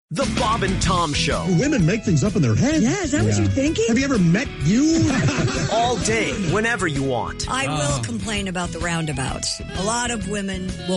The Bob and Tom Show. Women make things up in their heads. Yeah, is that what you're thinking? Have you ever met you? All day, whenever you want. I will complain about the roundabouts. A lot of women will